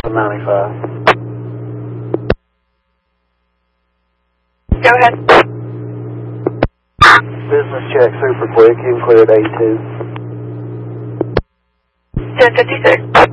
95. Go ahead. Business check super quick. You can clear at 82. 1056.